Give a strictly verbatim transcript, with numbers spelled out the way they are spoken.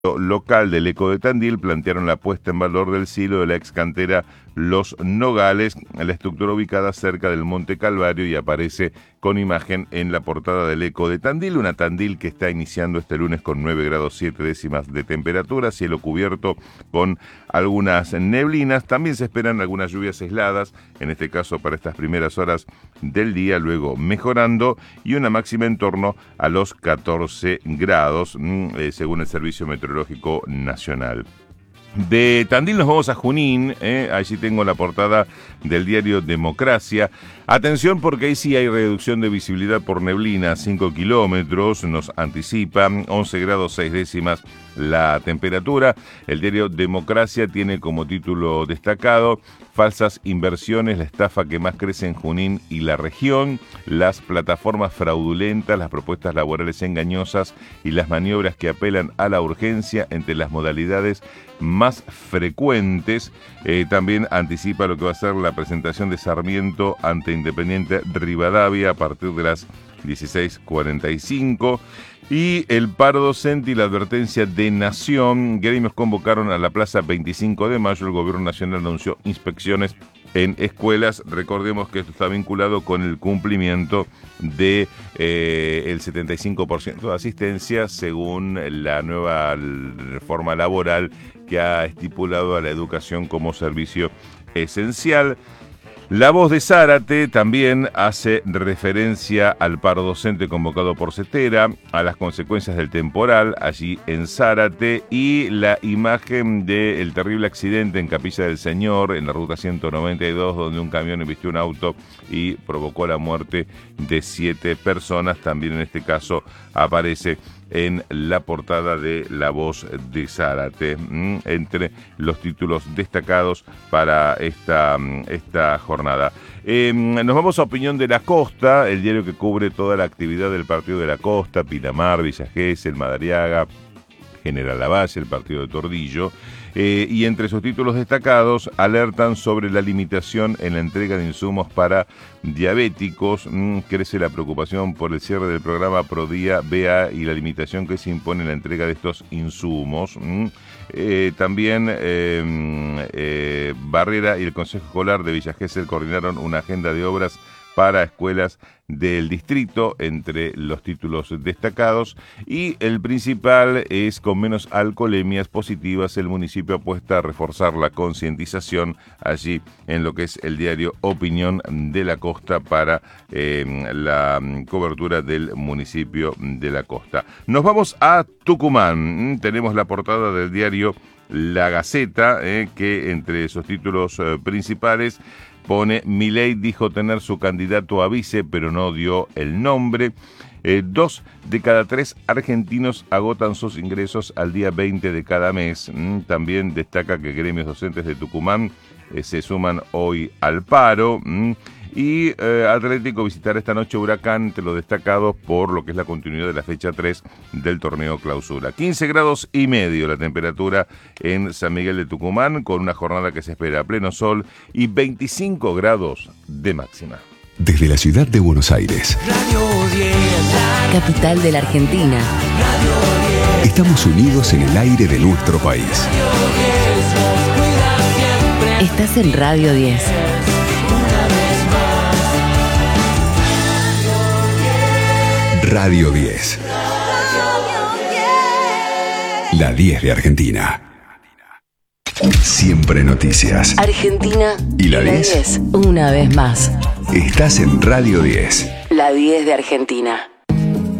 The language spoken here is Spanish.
local del Eco de Tandil plantearon la puesta en valor del silo de la ex cantera Los Nogales, la estructura ubicada cerca del Monte Calvario, y aparece con imagen en la portada del Eco de Tandil, una Tandil que está iniciando este lunes con nueve grados siete décimas de temperatura, cielo cubierto con algunas neblinas, también se esperan algunas lluvias aisladas, en este caso para estas primeras horas del día, luego mejorando, y una máxima en torno a los catorce grados, eh, según el Servicio Meteorológico Nacional. De Tandil nos vamos a Junín, eh, allí tengo la portada del diario Democracia. Atención, porque ahí sí hay reducción de visibilidad por neblina, cinco kilómetros, nos anticipa, once grados seis décimas la temperatura. El diario Democracia tiene como título destacado: falsas inversiones, la estafa que más crece en Junín y la región, las plataformas fraudulentas, las propuestas laborales engañosas y las maniobras que apelan a la urgencia entre las modalidades más frecuentes. Eh, también anticipa lo que va a ser la presentación de Sarmiento ante Independiente Rivadavia a partir de las dieciséis cuarenta y cinco. Y el paro docente y la advertencia de Nación. Gremios convocaron a la plaza veinticinco de mayo. El gobierno nacional anunció inspecciones en escuelas. Recordemos que esto está vinculado con el cumplimiento de eh, el setenta y cinco por ciento de asistencia, según la nueva reforma laboral que ha estipulado a la educación como servicio esencial. La Voz de Zárate también hace referencia al paro docente convocado por Cetera, a las consecuencias del temporal allí en Zárate, y la imagen del terrible accidente en Capilla del Señor, en la ruta ciento noventa y dos, donde un camión embistió un auto y provocó la muerte de siete personas. También en este caso aparece en la portada de La Voz de Zárate, entre los títulos destacados para esta, esta jornada. Eh, nos vamos a Opinión de la Costa, el diario que cubre toda la actividad del Partido de la Costa: Pinamar, Villa Gesell, Madariaga, General Lavalle, el partido de Tordillo. Eh, y entre sus títulos destacados alertan sobre la limitación en la entrega de insumos para diabéticos. Mm, crece la preocupación por el cierre del programa Prodía B A y la limitación que se impone en la entrega de estos insumos. Mm, eh, también eh, eh, Barrera y el Consejo Escolar de Villa Gesell coordinaron una agenda de obras para escuelas del distrito, entre los títulos destacados, y el principal es: con menos alcoholemias positivas, el municipio apuesta a reforzar la concientización, allí en lo que es el diario Opinión de la Costa, para eh, la cobertura del municipio de la Costa. Nos vamos a Tucumán, tenemos la portada del diario La Gaceta, eh, que entre sus títulos eh, principales pone: Milei dijo tener su candidato a vice, pero no dio el nombre. Eh, dos de cada tres argentinos agotan sus ingresos al día veinte de cada mes. Mm, también destaca que gremios docentes de Tucumán eh, se suman hoy al paro. Mm, y eh, Atlético visitará esta noche Huracán, entre los destacados por lo que es la continuidad de la fecha tres del torneo Clausura. quince grados y medio la temperatura en San Miguel de Tucumán, con una jornada que se espera a pleno sol, y veinticinco grados de máxima. Desde la ciudad de Buenos Aires, Radio diez, capital de la Argentina, Radio diez, estamos unidos en el aire de nuestro país. Radio diez, nos cuida siempre. Estás en Radio diez. Radio diez. La diez de Argentina. Siempre noticias. Argentina ¿Y la diez? Una vez más. Estás en Radio diez. La diez de Argentina.